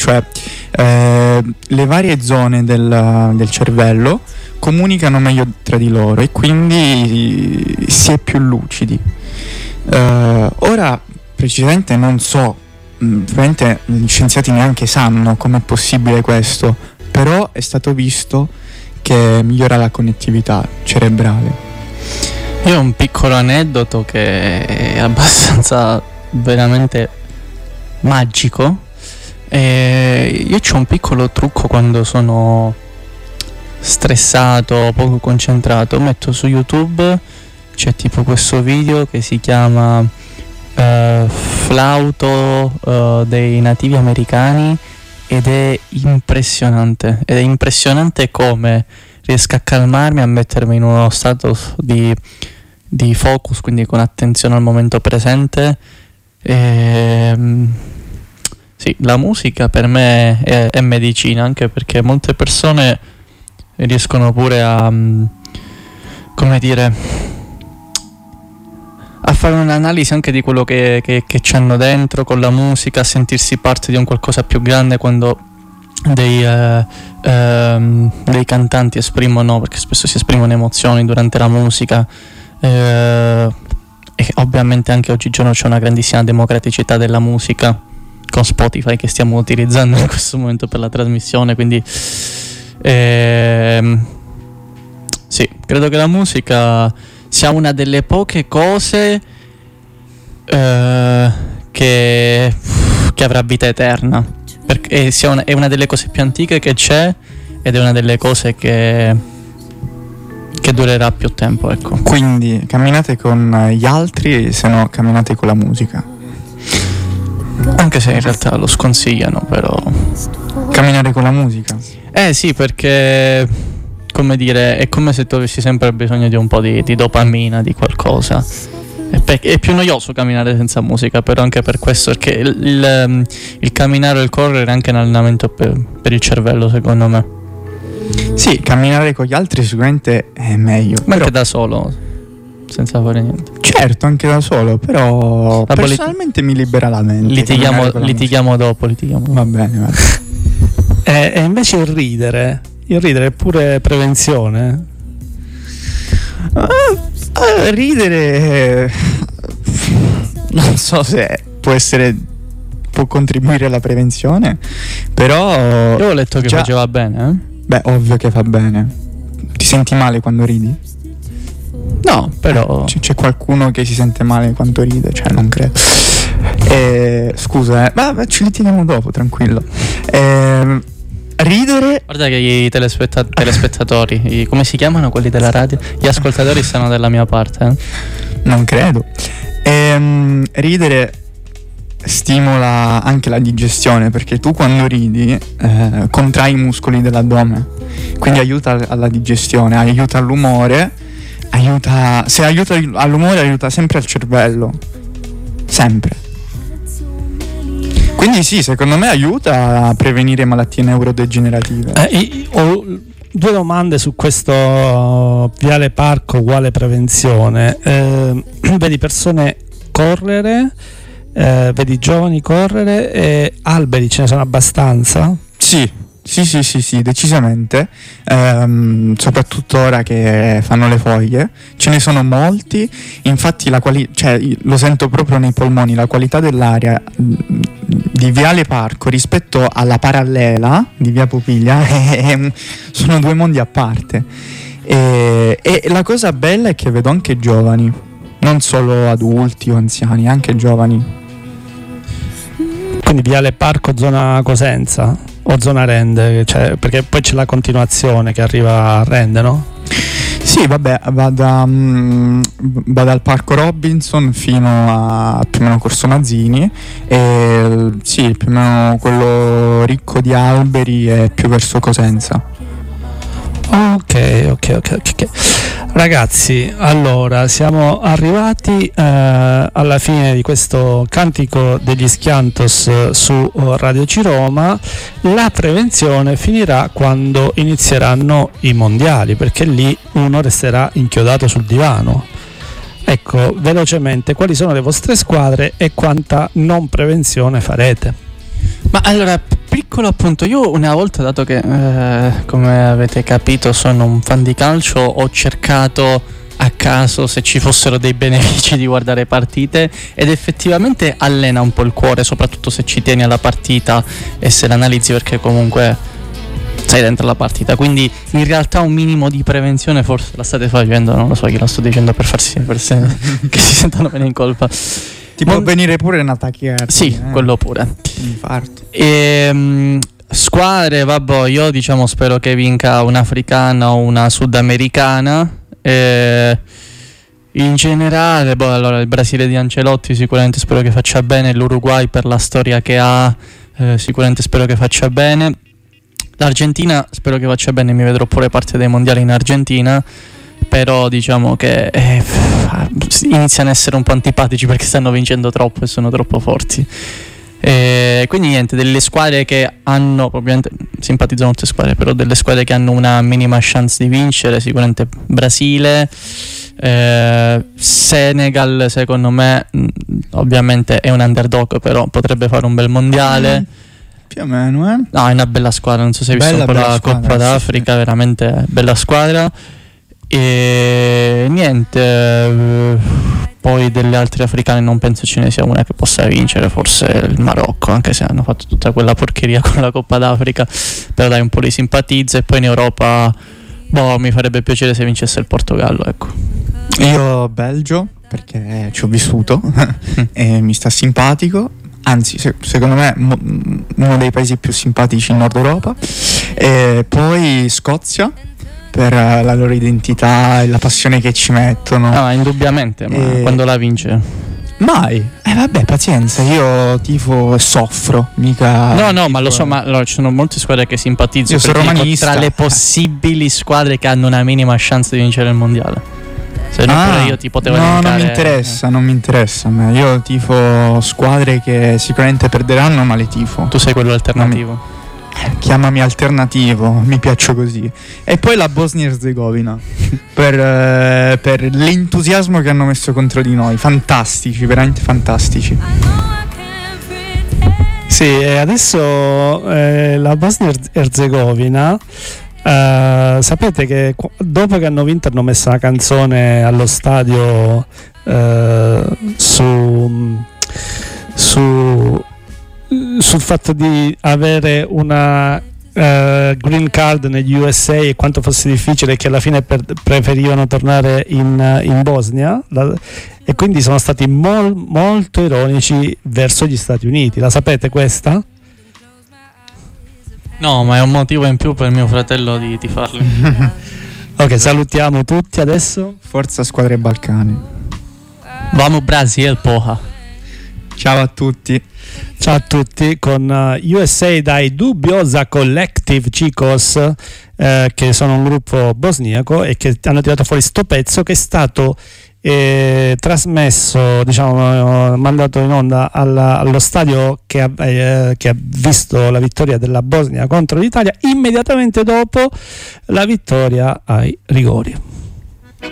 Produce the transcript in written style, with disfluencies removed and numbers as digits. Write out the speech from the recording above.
cioè le varie zone del cervello comunicano meglio tra di loro e quindi si è più lucidi. Ora precisamente non so, probabilmente gli scienziati neanche sanno com'è possibile questo, però è stato visto che migliora la connettività cerebrale. Io ho un piccolo aneddoto che è abbastanza veramente magico. Io c'ho un piccolo trucco quando sono stressato, poco concentrato, metto su YouTube, c'è tipo questo video che si chiama Flauto dei nativi americani ed è impressionante come riesco a calmarmi, a mettermi in uno stato di focus, quindi con attenzione al momento presente. Sì, la musica per me è medicina, anche perché molte persone riescono pure a, come dire, a fare un'analisi anche di quello che c'hanno dentro con la musica, a sentirsi parte di un qualcosa più grande quando dei cantanti esprimono, perché spesso si esprimono emozioni durante la musica, e ovviamente anche oggigiorno c'è una grandissima democraticità della musica con Spotify che stiamo utilizzando in questo momento per la trasmissione, quindi sì, credo che la musica sia una delle poche cose che avrà vita eterna, perché è una delle cose più antiche che c'è ed è una delle cose che durerà più tempo, ecco. Quindi camminate con gli altri, se no camminate con la musica. Anche se in realtà lo sconsigliano, però camminare con la musica. Sì, perché come dire, è come se tu avessi sempre bisogno di un po' di dopamina, di qualcosa. È più noioso camminare senza musica, però anche per questo, perché il camminare o il correre è anche un allenamento per il cervello, secondo me. Sì, camminare con gli altri sicuramente è meglio. Ma anche da solo, senza fare niente. Certo, anche da solo, però personalmente mi libera la mente. Litighiamo dopo. Va bene. E invece il ridere è pure prevenzione? Ridere non so se può contribuire alla prevenzione, però io ho letto che faceva bene. Beh, ovvio che fa bene. Ti senti male quando ridi? No, però c'è qualcuno che si sente male quando ride, cioè non credo. Scusa, ma ci litighiamo dopo, tranquillo. Ridere. Guarda che i telespettatori, come si chiamano quelli della radio? Gli ascoltatori stanno dalla mia parte. Non credo. Ridere stimola anche la digestione, perché tu quando ridi contrai i muscoli dell'addome, quindi aiuta alla digestione, aiuta all'umore, se aiuta all'umore aiuta sempre al cervello, sempre. Quindi sì, secondo me aiuta a prevenire malattie neurodegenerative. Ho due domande su questo Viale Parco uguale prevenzione. Vedi persone correre, vedi giovani correre, e alberi ce ne sono abbastanza? Sì, decisamente. Soprattutto ora che fanno le foglie ce ne sono molti. Infatti lo sento proprio nei polmoni, la qualità dell'aria di Viale Parco rispetto alla parallela di Via Pupiglia sono due mondi a parte. E la cosa bella è che vedo anche giovani, non solo adulti o anziani, anche giovani. Quindi Viale Parco zona Cosenza o zona Rende, cioè, perché poi c'è la continuazione che arriva a Rende, no? Sì, vabbè, va dal Parco Robinson fino a più o meno Corso Mazzini, e sì, più o meno quello ricco di alberi è più verso Cosenza. Ok. Ragazzi, allora siamo arrivati alla fine di questo Cantico degli Schiantos su Radio Ciroma. La prevenzione finirà quando inizieranno i mondiali, perché lì uno resterà inchiodato sul divano. Ecco, velocemente, quali sono le vostre squadre e quanta non prevenzione farete? Ma allora, piccolo appunto, io una volta, dato che come avete capito sono un fan di calcio, ho cercato a caso se ci fossero dei benefici di guardare partite, ed effettivamente allena un po' il cuore, soprattutto se ci tieni alla partita e se l'analizzi, perché comunque sei dentro la partita, quindi in realtà un minimo di prevenzione forse la state facendo, non lo so, io la sto dicendo per farsi che si sentano bene in colpa. Ti può venire pure una tachicardia. Sì, quello pure. Infarto. Squadre, vabbè, io diciamo spero che vinca un'africana o una sudamericana. In generale, allora il Brasile di Ancelotti sicuramente spero che faccia bene, l'Uruguay per la storia che ha sicuramente spero che faccia bene, l'Argentina spero che faccia bene, mi vedrò pure parte dei mondiali in Argentina, però diciamo che iniziano a essere un po' antipatici perché stanno vincendo troppo e sono troppo forti. Quindi niente, delle squadre che hanno, ovviamente simpatizzo molte squadre, però delle squadre che hanno una minima chance di vincere, sicuramente Brasile, Senegal secondo me ovviamente è un underdog, però potrebbe fare un bel mondiale. Più o meno, No, è una bella squadra, non so se hai visto un po' la Coppa d'Africa, sì. Veramente bella squadra. E niente, poi delle altre africane non penso ce ne sia una che possa vincere, forse il Marocco, anche se hanno fatto tutta quella porcheria con la Coppa d'Africa, però dai, un po' li simpatizzo. E poi in Europa mi farebbe piacere se vincesse il Portogallo, ecco. Io Belgio, perché ci ho vissuto e mi sta simpatico, anzi secondo me uno dei paesi più simpatici in Nord Europa. E poi Scozia, per la loro identità e la passione che ci mettono. Indubbiamente, ma quando la vince? Mai. Vabbè, pazienza, io tifo e soffro, mica. No, ma lo so, ma allora, ci sono molte squadre che simpatizzo. Io sono romanista. Tra le possibili squadre che hanno una minima chance di vincere il mondiale. Se no, pure io ti potevo elencare. Non mi interessa a me. Io tifo squadre che sicuramente perderanno, ma le tifo. Tu sei quello alternativo. Chiamami alternativo, mi piaccio così. E poi la Bosnia Erzegovina per l'entusiasmo che hanno messo contro di noi. Fantastici, veramente fantastici. Sì, e adesso la Bosnia Erzegovina, sapete che dopo che hanno vinto hanno messo la canzone allo stadio sul fatto di avere una green card negli USA e quanto fosse difficile, che alla fine preferivano tornare in Bosnia, e quindi sono stati molto ironici verso gli Stati Uniti. La sapete questa? No, ma è un motivo in più per mio fratello di tifarli. Ok, salutiamo tutti adesso. Forza squadre balcane. Vamos Brasil, porra. Ciao a tutti. Ciao a tutti, con USA dai Dubiosa Collective, chicos, che sono un gruppo bosniaco e che hanno tirato fuori sto pezzo che è stato trasmesso, diciamo, mandato in onda allo stadio che ha visto la vittoria della Bosnia contro l'Italia immediatamente dopo la vittoria ai rigori.